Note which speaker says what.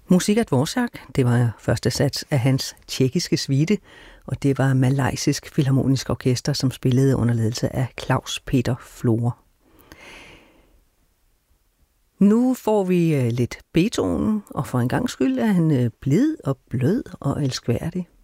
Speaker 1: Musik af Dvorak, det var første sats af hans tjekkiske suite, og det var Malaysisk Filharmonisk Orkester, som spillede under ledelse af Klaus Peter Flore. Nu får vi lidt Beethoven, og for en gangs skyld er han blid og blød og elskværdig.